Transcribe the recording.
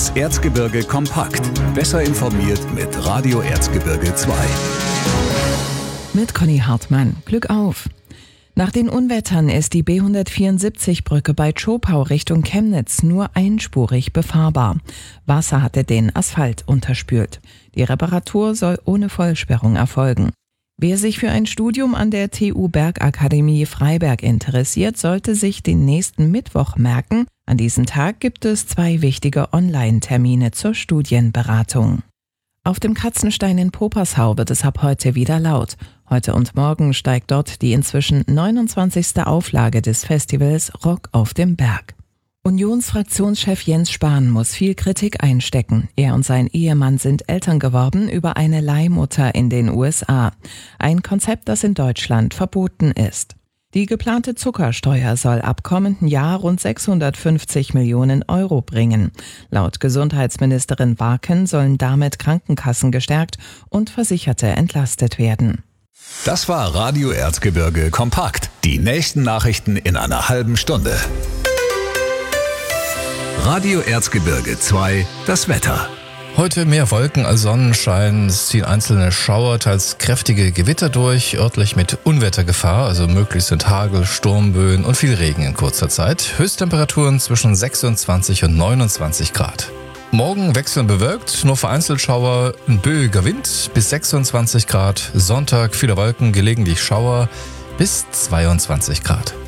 Das Erzgebirge kompakt. Besser informiert mit Radio Erzgebirge 2. Mit Conny Hartmann. Glück auf! Nach den Unwettern ist die B174-Brücke bei Zschopau Richtung Chemnitz nur einspurig befahrbar. Wasser hatte den Asphalt unterspült. Die Reparatur soll ohne Vollsperrung erfolgen. Wer sich für ein Studium an der TU Bergakademie Freiberg interessiert, sollte sich den nächsten Mittwoch merken. An diesem Tag gibt es 2 wichtige Online-Termine zur Studienberatung. Auf dem Katzenstein in Popershau wird es ab heute wieder laut. Heute und morgen steigt dort die inzwischen 29. Auflage des Festivals Rock auf dem Berg. Unionsfraktionschef Jens Spahn muss viel Kritik einstecken. Er und sein Ehemann sind Eltern geworden über eine Leihmutter in den USA. Ein Konzept, das in Deutschland verboten ist. Die geplante Zuckersteuer soll ab kommenden Jahr rund 650 Millionen Euro bringen. Laut Gesundheitsministerin Warken sollen damit Krankenkassen gestärkt und Versicherte entlastet werden. Das war Radio Erzgebirge kompakt. Die nächsten Nachrichten in einer halben Stunde. Radio Erzgebirge 2, das Wetter. Heute mehr Wolken als Sonnenschein. Es ziehen einzelne Schauer, teils kräftige Gewitter durch, örtlich mit Unwettergefahr, also möglich sind Hagel, Sturmböen und viel Regen in kurzer Zeit. Höchsttemperaturen zwischen 26 und 29 Grad. Morgen wechselnd bewölkt, nur vereinzelt Schauer, ein böiger Wind bis 26 Grad. Sonntag viele Wolken, gelegentlich Schauer bis 22 Grad.